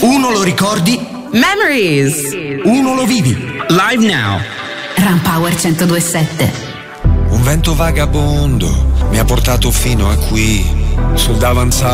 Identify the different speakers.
Speaker 1: Uno lo ricordi,
Speaker 2: Memories.
Speaker 1: uno lo vivi. Live Now.
Speaker 3: Rampower 102.7.
Speaker 4: Un vento vagabondo mi ha portato fino a qui, sul davanzale